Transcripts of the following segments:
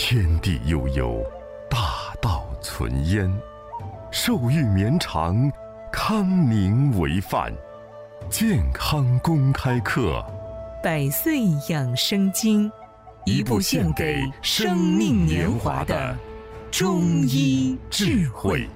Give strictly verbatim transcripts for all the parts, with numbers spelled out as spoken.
天地悠悠，大道存焉。寿欲绵长，康宁为范。健康公开课， 百岁养生经，一部献给生命年华的中医智慧。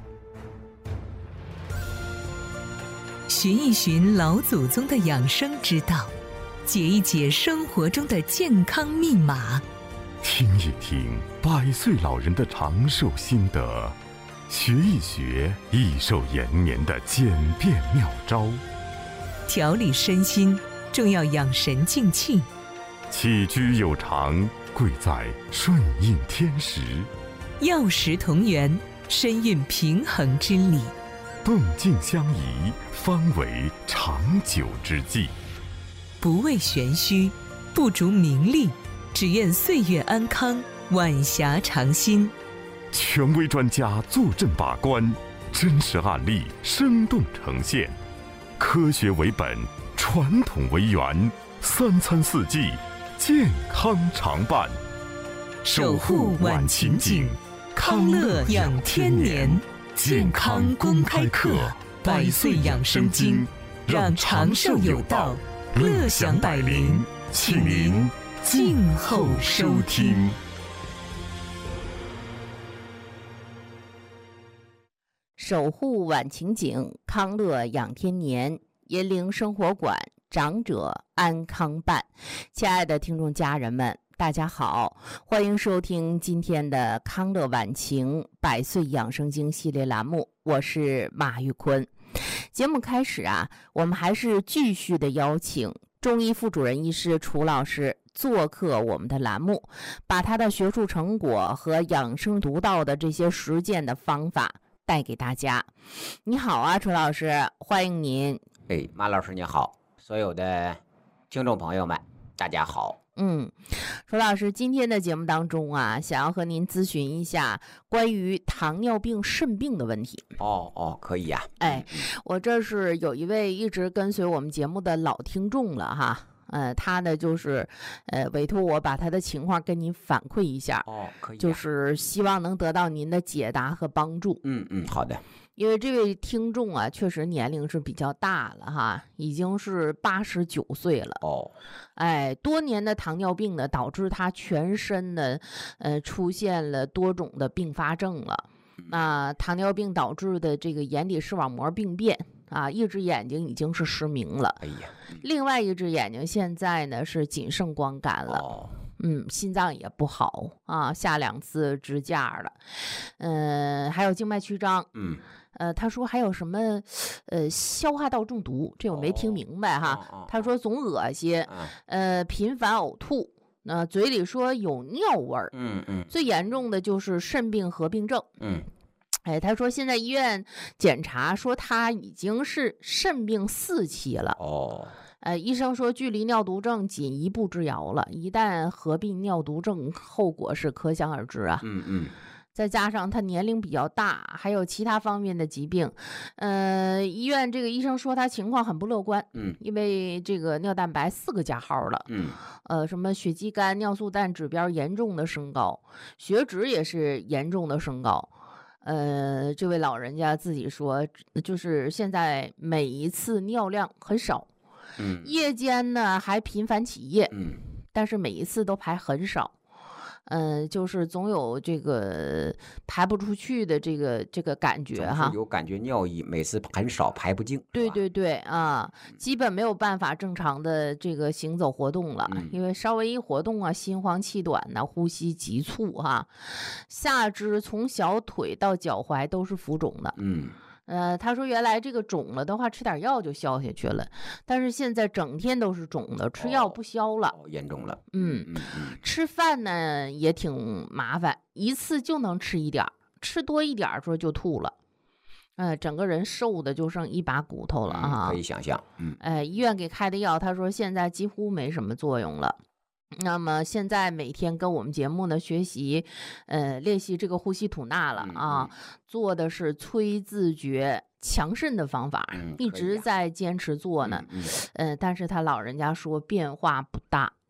寻一寻老祖宗的养生之道，解一解生活中的健康密码， 听一听百岁老人的长寿心得，学一学益寿延年的简便妙招。 调理身心，重要养神静气。 起居有常，贵在顺应天时。 药食同源，身运平衡之理。 动静相宜，方为长久之计。 不为玄虚，不逐名利，只愿岁月安康，晚霞长新。 权威专家坐镇把关，真实案例生动呈现。科学为本，传统为源，三餐四季，健康常伴。 守护晚晴景，康乐养天年。健康公开课，百岁养生经，让长寿有道，乐享百龄，请您静候收听。 守护晚晴景，康乐养天年，银铃生活馆，长者安康伴。亲爱的听众家人们，大家好，欢迎收听今天的康乐晚晴百岁养生经系列栏目，我是马玉坤。节目开始啊，我们还是继续的邀请中医副主任医师楚老师做客我们的栏目，把他的学术成果和养生独到的这些实践的方法带给大家。你好啊，楚老师，欢迎您。 哎，马老师你好，所有的听众朋友们大家好。 嗯，楚老师，今天的节目当中啊，想要和您咨询一下关于糖尿病肾病的问题。 哦哦，可以呀、 啊。哎，我这是有一位一直跟随我们节目的老听众了哈。呃，他呢就是呃委托我把他的情况跟您反馈一下。 哦，可以、啊。 就是希望能得到您的解答和帮助。 嗯嗯，好的。 因为这位听众啊，确实年龄是比较大了哈，已经是八十九岁了。 哦， 哎，多年的糖尿病呢，导致他全身呢，呃，出现了多种的并发症了。那糖尿病导致的这个眼底视网膜病变啊，一只眼睛已经是失明了。 哎呀， 另外一只眼睛现在呢是仅剩光感了。 哦。 嗯，心脏也不好啊，下两次支架了，嗯、呃，还有静脉曲张， 嗯， 呃，他说还有什么，呃，消化道中毒，这我没听明白哈。 哦、 他说总恶心， 哦、 呃，频繁呕吐，那、呃、嘴里说有尿味儿， 嗯嗯， 最严重的就是肾病合并症， 嗯。 哎，他说现在医院检查说他已经是肾病四期了。 哦。 呃，医生说距离尿毒症仅一步之遥了，一旦合并尿毒症，后果是可想而知啊。 嗯嗯。 再加上他年龄比较大，还有其他方面的疾病，呃，医院这个医生说他情况很不乐观。 嗯。 因为这个尿蛋白四个加号了。 嗯。 呃，什么血肌酐、尿素氮指标严重的升高，血脂也是严重的升高。呃，这位老人家自己说，就是现在每一次尿量很少。 嗯， 夜间呢还频繁起夜， 嗯， 但是每一次都排很少，嗯、呃，就是总有这个排不出去的这个这个感觉哈， 有感觉尿意每次很少排不净， 对对对啊，基本没有办法正常的这个行走活动了， 嗯、 因为稍微一活动啊，心慌气短呐、啊，呼吸急促哈，下肢从小腿到脚踝都是浮肿的， 嗯。 呃，他说原来这个肿了的话，吃点药就消下去了，但是现在整天都是肿的，吃药不消了， 哦哦、严重了。 嗯嗯嗯，吃饭呢也挺麻烦，一次就能吃一点，吃多一点说就吐了，呃，整个人瘦的就剩一把骨头了啊、 嗯，可以想象。嗯， 哎，医院给开的药，他说现在几乎没什么作用了。那么现在每天跟我们节目呢学习，呃，练习这个呼吸吐纳了啊， 嗯嗯、 做的是催自觉强肾的方法， 嗯、 一直在坚持做呢。 嗯嗯呃，但是他老人家说变化不大，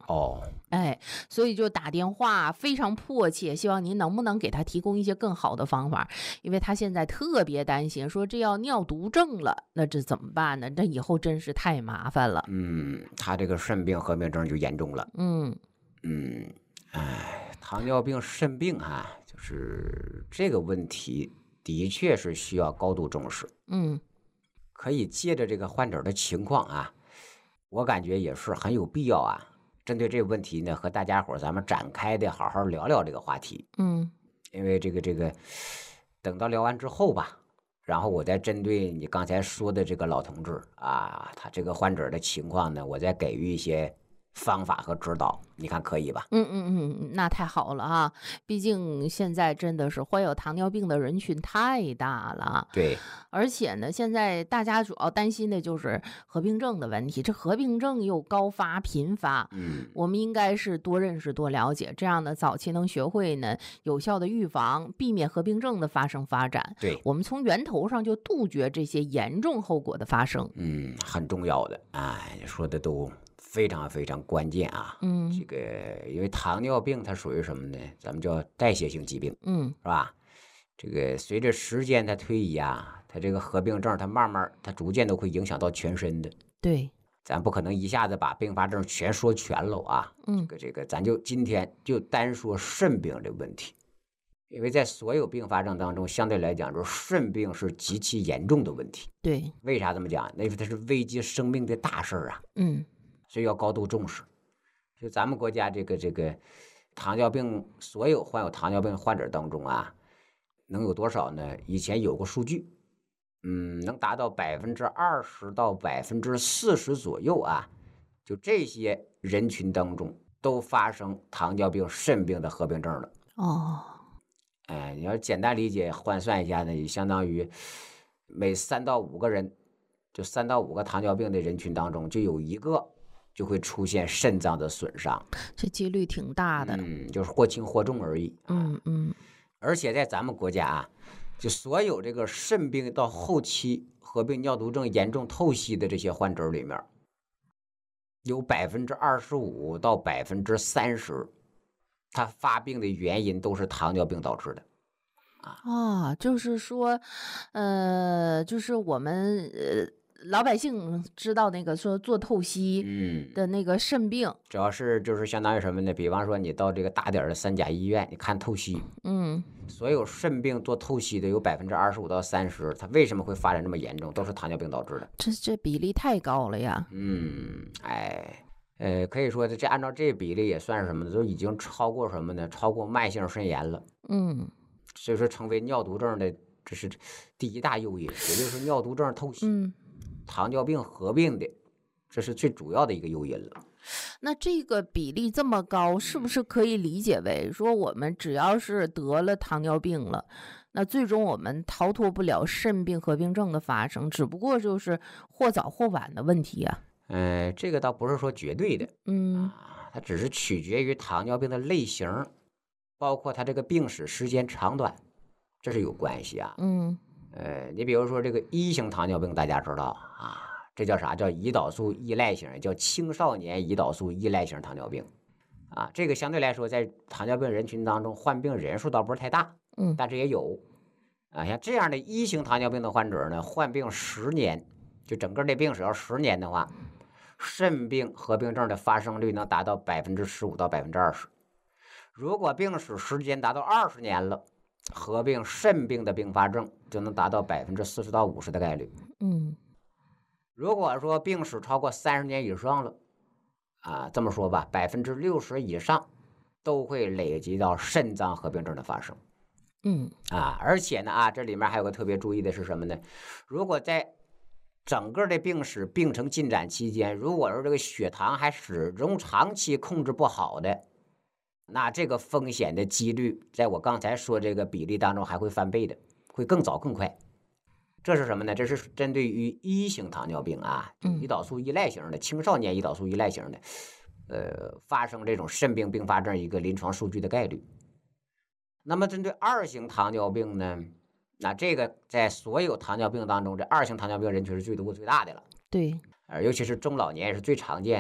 哦， 哎，所以就打电话非常迫切，希望您能不能给他提供一些更好的方法，因为他现在特别担心，说这要尿毒症了，那这怎么办呢？这以后真是太麻烦了。 嗯，他这个肾病合并症就严重了。 嗯嗯，哎，糖尿病肾病哈、啊，就是这个问题的确是需要高度重视。 嗯， 可以借着这个患者的情况啊，我感觉也是很有必要啊。针对这个问题呢，和大家伙儿咱们展开的好好聊聊这个话题。 嗯， 因为这个这个，等到聊完之后吧，然后我再针对你刚才说的这个老同志啊，他这个患者的情况呢，我再给予一些方法和指导，你看可以吧？ 嗯嗯嗯，那太好了啊！毕竟现在真的是患有糖尿病的人群太大了。 对， 而且呢，现在大家主要担心的就是合并症的问题。这合并症又高发频发， 嗯， 我们应该是多认识、多了解，这样呢，早期能学会呢有效的预防，避免合并症的发生发展。 对， 我们从源头上就杜绝这些严重后果的发生。 嗯，很重要的，哎，说的都非常非常关键啊。 嗯， 这个因为糖尿病它属于什么呢？咱们叫代谢性疾病， 嗯， 是吧？这个随着时间的推移啊，它这个合并症它慢慢它逐渐都会影响到全身的。 对， 咱不可能一下子把并发症全说全了啊。 嗯， 这个这个，咱就今天就单说肾病这个问题，因为在所有并发症当中，相对来讲，就是肾病是极其严重的问题。 对， 为啥这么讲？因为它是危及生命的大事儿啊。 嗯， 所以要高度重视。就咱们国家这个这个糖尿病，所有患有糖尿病患者当中啊，能有多少呢？以前有过数据，嗯，能达到百分之二十到百分之四十左右啊。就这些人群当中，都发生糖尿病肾病的合并症了。 哦， 哎，你要简单理解换算一下呢，也相当于每三到五个人，就三到五个糖尿病的人群当中，就有一个就会出现肾脏的损伤， 这几率挺大的。 嗯，就是或轻或重而已。 嗯嗯， 而且在咱们国家啊，就所有这个肾病到后期合并尿毒症严重透析的这些患者里面，有百分之二十五到百分之三十，他发病的原因都是糖尿病导致的。 啊，就是说，呃，就是我们呃老百姓知道那个说做透析嗯， 的那个肾病， 主要是就是相当于什么呢？比方说你到这个大点儿的三甲医院，你看透析， 嗯， 所有肾病做透析的有百分之二十五到三十，它为什么会发展这么严重？都是糖尿病导致的。 这这比例太高了呀。 嗯，哎，呃，可以说这按照这比例也算是什么呢？都已经超过什么呢？超过慢性肾炎了。 嗯所以说，成为尿毒症的这是第一大诱因，也就是尿毒症透析、 嗯， 糖尿病合并的，这是最主要的一个诱因了。 那这个比例这么高，是不是可以理解为说我们只要是得了糖尿病了，那最终我们逃脱不了肾病合并症的发生，只不过就是或早或晚的问题啊。 嗯、这个倒不是说绝对的嗯啊，它只是取决于糖尿病的类型，包括它这个病史时间长短，这是有关系啊。 嗯呃，你比如说这个一型糖尿病，大家知道啊，这叫啥？叫胰岛素依赖型，叫青少年胰岛素依赖型糖尿病啊。这个相对来说，在糖尿病人群当中，患病人数倒不是太大， 嗯但是也有啊。像这样的一型糖尿病的患者呢，患病十年，就整个的病史要十年的话，肾病合并症的发生率能达到百分之十五到百分之二十。如果病史时间达到二十年了，合并肾病的并发症就能达到百分之四十到五十的概率。 嗯如果说病史超过三十年以上了，啊，这么说吧，百分之六十以上都会累积到肾脏合并症的发生。 嗯啊，而且呢啊，这里面还有个特别注意的是什么呢？如果在整个的病史病程进展期间，如果说这个血糖还始终长期控制不好的，那这个风险的几率，在我刚才说这个比例当中还会翻倍的，会更早更快。这是什么呢？这是针对于一型糖尿病啊，胰岛素依赖型的青少年胰岛素依赖型的，呃，发生这种肾病并发症一个临床数据的概率。那么针对二型糖尿病呢，那这个在所有糖尿病当中，这二型糖尿病人群是最多最大的了， 对， 呃，尤其是中老年也是最常见的。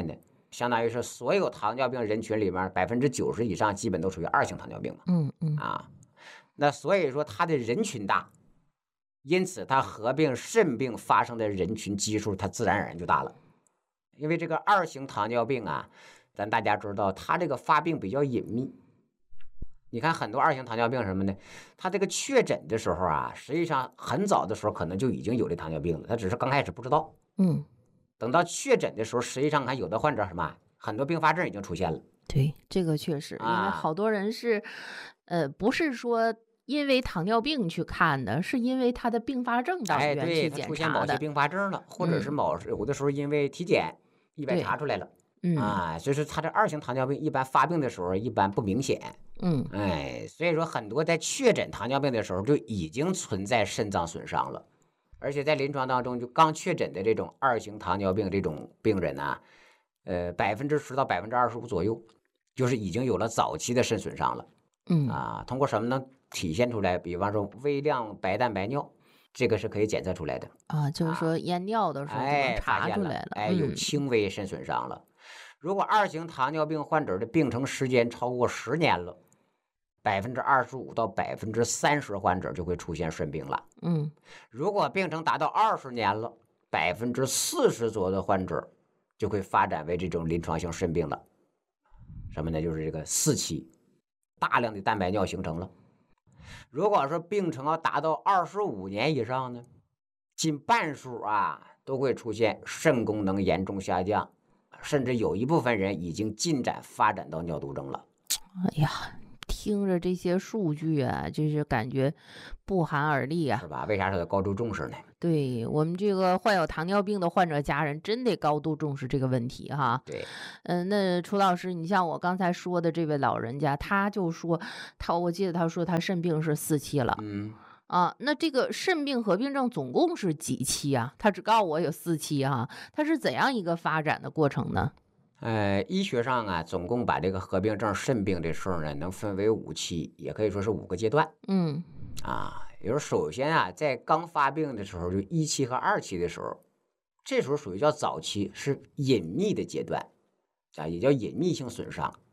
相当于是所有糖尿病人群里面百分之九十以上基本都属于二型糖尿病嘛。 嗯嗯啊，那所以说它的人群大，因此它合并肾病发生的人群基数它自然而然就大了。因为这个二型糖尿病啊，咱大家知道它这个发病比较隐秘。你看很多二型糖尿病什么呢？他这个确诊的时候啊，实际上很早的时候可能就已经有这糖尿病了，他只是刚开始不知道。 嗯， 等到确诊的时候，实际上看有的患者什么，很多并发症已经出现了。 对，这个确实，因为啊好多人是，呃，不是说因为糖尿病去看的，是因为他的并发症到医哎， 院去对，他检出现某查的。 些并发症了，或者是某有的时候因为体检意外对查出来了。 嗯啊，所以说他这二型糖尿病一般发病的时候一般不明显。 嗯哎，所以说很多在确诊糖尿病的时候就已经存在肾脏损伤了，而且在临床当中，就刚确诊的这种二型糖尿病这种病人呢、呃，百分之十到百分之二十五左右，就是已经有了早期的肾损伤了。 嗯啊，通过什么能体现出来？比方说微量白蛋白尿，这个是可以检测出来的。 啊，就是说验尿的时候就能哎，发现了， 查出来了。 哎，有嗯轻微肾损伤了。如果二型糖尿病患者的病程时间超过十年了，百分之二十五到百分之三十患者就会出现肾病了。 嗯如果病程达到二十年了，百分之四十左右的患者就会发展为这种临床性肾病了。什么呢？就是这个四期，大量的蛋白尿形成了。如果说病程要达到二十五年以上呢，近半数啊都会出现肾功能严重下降，甚至有一部分人已经进展发展到尿毒症了。 哎呀，听着这些数据啊，就是感觉不寒而栗啊是。吧？为啥说得高度重视呢？ 对，我们这个患有糖尿病的患者家人真得高度重视这个问题哈。 对， 嗯，那楚老师，你像我刚才说的这位老人家，他就说他，我记得他说他肾病是四期了。 嗯， 啊，那这个肾病合并症总共是几期啊？他只告诉我有四期哈，它是怎样一个发展的过程呢？ 呃，医学上啊，总共把这个合并症肾病这事儿呢，能分为五期，也可以说是五个阶段嗯啊。也就是首先啊，在刚发病的时候，就一期和二期的时候，这时候属于叫早期，是隐秘的阶段啊，也叫隐秘性损伤。